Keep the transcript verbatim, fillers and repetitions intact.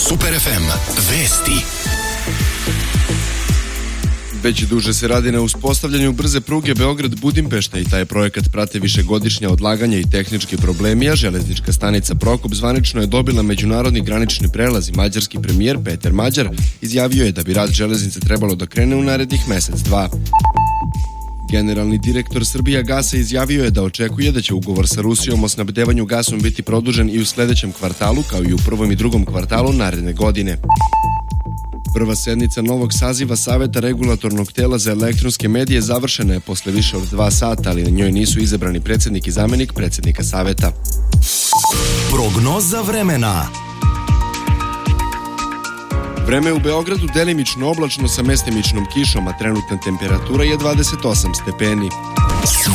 Super ef em vesti. Već duže se radi na uspostavljanju brze pruge Beograd-Budimpešta i taj projekat prate višegodišnja odlaganja i tehnički problemi, a železnička stanica Prokop zvanično je dobila međunarodni granični prelaz i mađarski premijer Peter Mađar izjavio je da bi rad železnice trebalo da krene u narednih mesec dva. Generalni direktor Srbijagasa izjavio je da očekuje da će ugovor sa Rusijom o snabdevanju gasom biti produžen i u sledećem kvartalu, kao i u prvom i drugom kvartalu naredne godine. Prva sednica novog saziva Saveta regulatornog tela za elektronske medije završena je posle više od dva sata, ali na njoj nisu izabrani predsednik i zamenik predsednika Saveta. Prognoza vremena. Vreme u Beogradu delimično oblačno sa mestimičnom kišom, a trenutna temperatura je dvadeset osam stepeni.